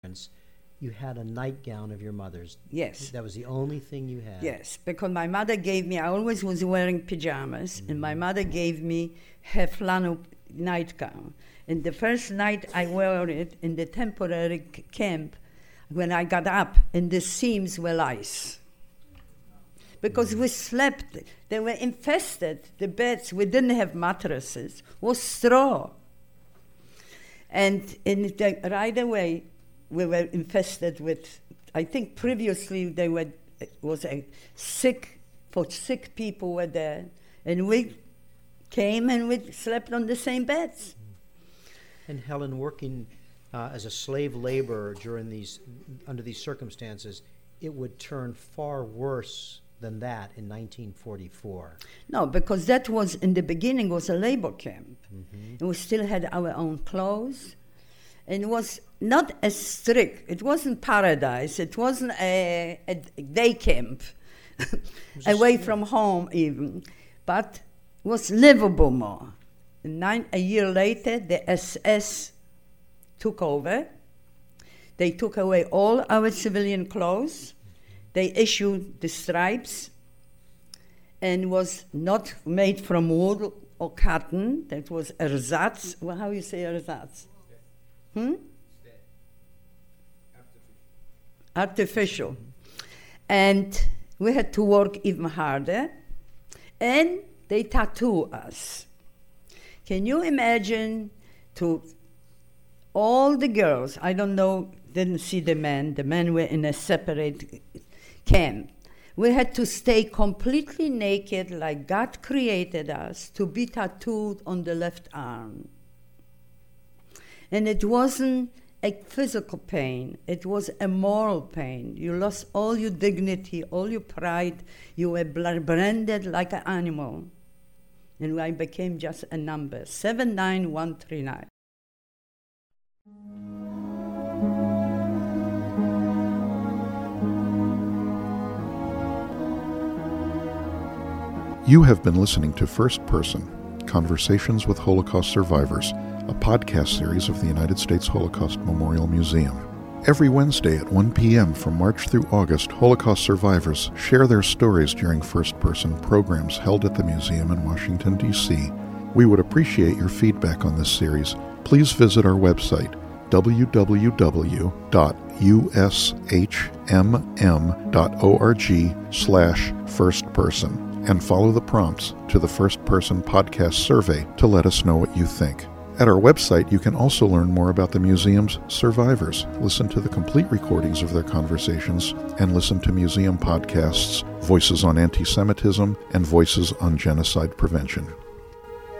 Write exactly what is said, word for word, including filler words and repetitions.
you had a nightgown of your mother's. Yes. That was the only thing you had. Yes, because my mother gave me, I always was wearing pajamas, mm-hmm. and my mother gave me her flannel nightgown. And the first night I wore it in the temporary c- camp, when I got up, and the seams were lice. Because we slept, they were infested, the beds, we didn't have mattresses, was straw. And in the, right away, we were infested with, I think previously there were, it was a sick, for sick people were there, and we came and we slept on the same beds. And Helen, working uh, as a slave laborer during these, under these circumstances, it would turn far worse than that in nineteen forty-four. No, because that was, in the beginning, was a labor camp. Mm-hmm. And we still had our own clothes. And it was not as strict. It wasn't paradise. It wasn't a, a day camp, away just, from home even. But it was livable more. Nine, a year later, the S S took over. They took away all our civilian clothes. They issued the stripes, and was not made from wool or cotton. That was ersatz. Well, how you say ersatz? Hmm? Artificial. And we had to work even harder. And they tattoo us. Can you imagine to all the girls, I don't know, didn't see the men, the men were in a separate camp. We had to stay completely naked like God created us to be tattooed on the left arm. And it wasn't a physical pain, it was a moral pain. You lost all your dignity, all your pride, you were branded like an animal. And I became just a number, seven nine one three nine. You have been listening to First Person, Conversations with Holocaust Survivors, a podcast series of the United States Holocaust Memorial Museum. Every Wednesday at one p.m. from March through August, Holocaust survivors share their stories during first-person programs held at the museum in Washington, D C We would appreciate your feedback on this series. Please visit our website, w w w dot u s h m m dot org slash firstperson, and follow the prompts to the First Person Podcast survey to let us know what you think. At our website, you can also learn more about the museum's survivors, listen to the complete recordings of their conversations, and listen to museum podcasts, Voices on Anti-Semitism and Voices on Genocide Prevention.